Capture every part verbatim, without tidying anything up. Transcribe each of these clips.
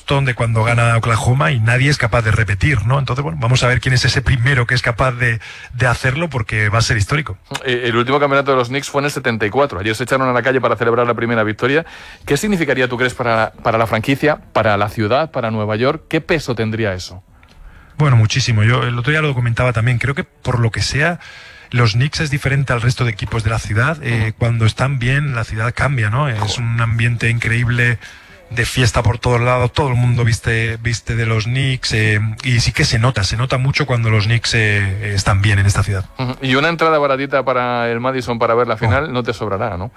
Boston, de cuando gana Oklahoma, y nadie es capaz de repetir, ¿no? Entonces, bueno, vamos a ver quién es ese primero que es capaz de, de hacerlo, porque va a ser histórico. El último campeonato de los Knicks fue en el setenta y cuatro. Ayer se echaron a la calle para celebrar la primera victoria. ¿Qué significaría, tú crees, para, para la franquicia, para la ciudad, para Nueva York? ¿Qué peso tendría eso? Bueno, muchísimo. Yo el otro día lo comentaba también. Creo que por lo que sea, los Knicks es diferente al resto de equipos de la ciudad. Eh, cuando están bien, la ciudad cambia, ¿no? Es un ambiente increíble de fiesta por todos lados. Todo el mundo viste, viste de los Knicks. Eh, y sí que se nota, se nota mucho cuando los Knicks eh, están bien en esta ciudad. Y una entrada baratita para el Madison para ver la final oh. no te sobrará, ¿no?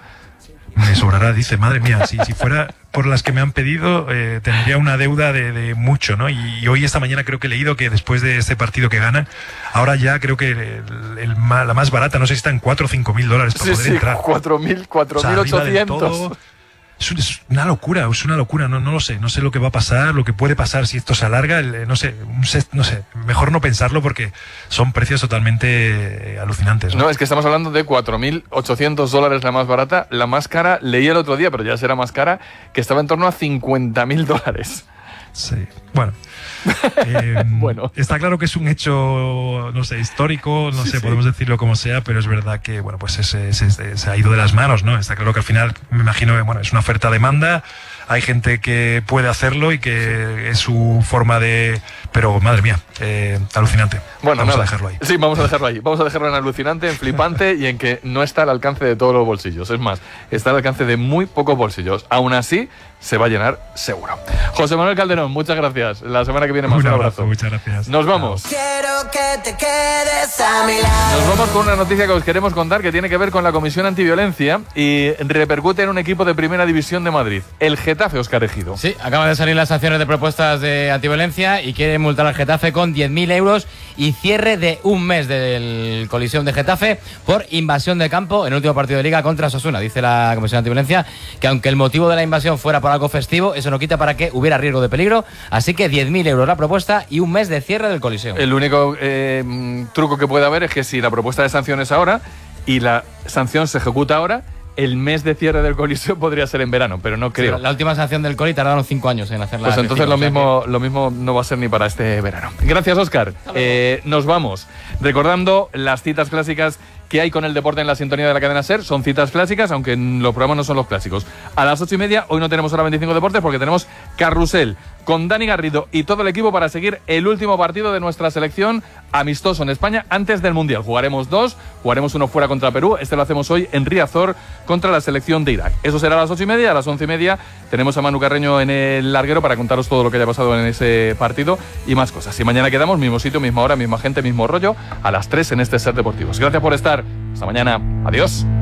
Me sobrará, dice, madre mía, si, si fuera por las que me han pedido, eh, tendría una deuda de, de mucho, ¿no? Y, y hoy, esta mañana, creo que he leído que después de este partido que ganan, ahora ya creo que el, el, la más barata, no sé si está en cuatro o cinco mil dólares para sí, poder sí, entrar. cuatro mil, cuatro mil ochocientos. Es una locura, es una locura, no, no lo sé, no sé lo que va a pasar, lo que puede pasar si esto se alarga, no sé, no sé, mejor no pensarlo porque son precios totalmente alucinantes. No, no es que estamos hablando de cuatro mil ochocientos dólares la más barata, la más cara, leí el otro día, pero ya será más cara, que estaba en torno a cincuenta mil dólares. Sí, bueno. Eh, bueno. Está claro que es un hecho, no sé, histórico, no sí, sé, sí. podemos decirlo como sea, pero es verdad que, bueno, pues ese, ese, ese, se ha ido de las manos, ¿no? Está claro que al final, me imagino que, bueno, es una oferta-demanda, hay gente que puede hacerlo y que es su forma de... Pero, madre mía, eh, alucinante. Bueno, vamos nada. a dejarlo ahí. Sí, vamos a dejarlo ahí. Vamos a dejarlo en alucinante, en flipante y en que no está al alcance de todos los bolsillos. Es más, está al alcance de muy pocos bolsillos. Aún así, se va a llenar seguro. José Manuel Calderón, muchas gracias. La semana que viene más. Un Un abrazo, abrazo. muchas gracias. Nos vamos. Quiero que te quedes a mi lado. Nos vamos con una noticia que os queremos contar que tiene que ver con la Comisión Antiviolencia y repercute en un equipo de Primera División de Madrid, el Getafe. Óscar Ejido. Sí, acaban de salir las sanciones de propuestas de antiviolencia y quieren multar al Getafe con diez mil euros y cierre de un mes del colisión de Getafe por invasión de campo en el último partido de Liga contra Osasuna. Dice la Comisión Antiviolencia que aunque el motivo de la invasión fuera por algo festivo, eso no quita para que hubiera riesgo de peligro, así que diez mil euros la propuesta y un mes de cierre del colisión. El único eh, truco que puede haber es que si la propuesta de sanción es ahora y la sanción se ejecuta ahora, el mes de cierre del coliseo podría ser en verano, pero no creo. Sí, la última sanción del Coli tardaron cinco años en hacerla. Pues entonces cinco, lo mismo, o sea que... lo mismo no va a ser ni para este verano. Gracias, Óscar. Eh, nos vamos recordando las citas clásicas que hay con el deporte en la sintonía de la cadena SER. Son citas clásicas, aunque los programas no son los clásicos. A las ocho y media, hoy no tenemos hora veinticinco deportes porque tenemos Carrusel con Dani Garrido y todo el equipo para seguir el último partido de nuestra selección amistoso en España antes del Mundial. Jugaremos dos, jugaremos uno fuera contra Perú. Este lo hacemos hoy en Riazor contra la selección de Irak. Eso será a las ocho y media. A las once y media tenemos a Manu Carreño en el larguero para contaros todo lo que haya pasado en ese partido y más cosas. Y mañana quedamos, mismo sitio, misma hora, misma gente, mismo rollo, a las tres en este SER Deportivos. Gracias por estar. Hasta mañana. Adiós.